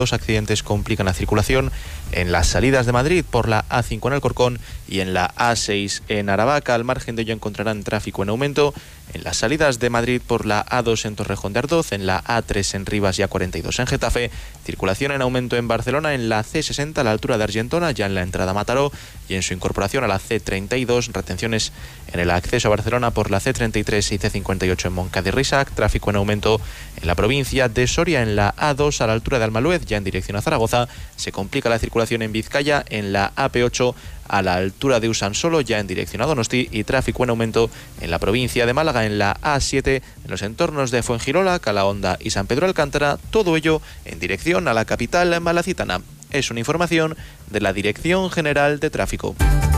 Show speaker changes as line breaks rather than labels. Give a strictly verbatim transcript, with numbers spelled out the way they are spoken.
Los accidentes complican la circulación en las salidas de Madrid por la A cinco en Alcorcón y en la A seis en Aravaca. Al margen de ello encontrarán tráfico en aumento en las salidas de Madrid por la A dos en Torrejón de Ardoz, en la A tres en Rivas y A cuarenta y dos en Getafe. Circulación en aumento en Barcelona en la C sesenta a la altura de Argentona, ya en la entrada a Mataró, y en su incorporación a la C treinta y dos. Retenciones en el acceso a Barcelona por la C treinta y tres y C cincuenta y ocho en Moncada y Risac. Tráfico en aumento en la provincia de Soria en la A dos a la altura de Almaluez, ya en dirección a Zaragoza. Se complica la circulación en Vizcaya en la A P ocho a la altura de Usansolo, ya en dirección a Donosti, y tráfico en aumento en la provincia de Málaga en la A siete en los entornos de Fuengirola, Calahonda y San Pedro Alcántara, todo ello en dirección a la capital malacitana. Es una información de la Dirección General de Tráfico.